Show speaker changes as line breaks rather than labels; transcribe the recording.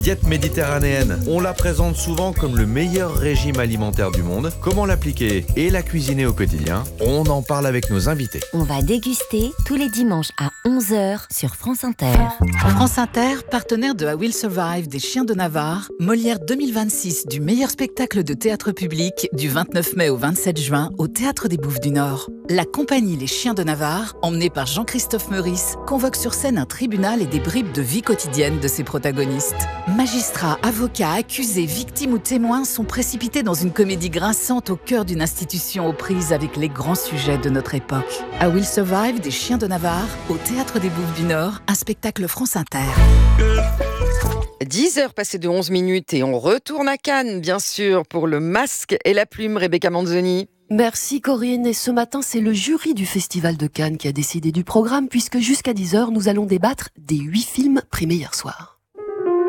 Diète méditerranéenne, on la présente souvent comme le meilleur régime alimentaire du monde. Comment l'appliquer et la cuisiner au quotidien? On en parle avec nos invités.
On va déguster tous les dimanches à 11h sur France Inter.
France Inter, partenaire de I Will Survive des Chiens de Navarre, Molière 2026 du meilleur spectacle de théâtre public du 29 mai au 27 juin au Théâtre des Bouffes du Nord. La compagnie Les Chiens de Navarre, emmenée par Jean-Christophe Meurice, convoque sur scène un tribunal et des bribes de vie quotidienne de ses protagonistes. Magistrats, avocats, accusés, victimes ou témoins sont précipités dans une comédie grinçante au cœur d'une institution aux prises avec les grands sujets de notre époque. I Will Survive des Chiens de Navarre au Théâtre des Bouffes du Nord, un spectacle France Inter.
10h passées de 11 minutes et on retourne à Cannes, bien sûr, pour le masque et la plume, Rebecca Manzoni.
Merci Corinne, et ce matin c'est le jury du Festival de Cannes qui a décidé du programme puisque jusqu'à 10h nous allons débattre des 8 films primés hier soir.